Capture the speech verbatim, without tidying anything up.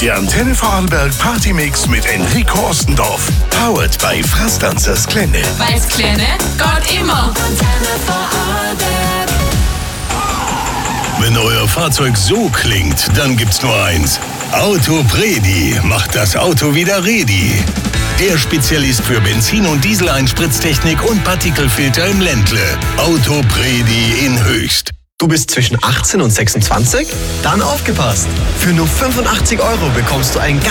Der Antenne Vorarlberg Partymix mit Enrico Ostendorf. Powered by Frastanzers Klenne. Weil's Klenne geht immer. Antenne Vorarlberg. Wenn euer Fahrzeug so klingt, dann gibt's nur eins. Autopredi macht das Auto wieder ready. Der Spezialist für Benzin- und Diesel-Einspritztechnik und Partikelfilter im Ländle. Autopredi in Höchst. Du bist zwischen achtzehn und sechsundzwanzig? Dann aufgepasst! Für nur fünfundachtzig Euro bekommst du ein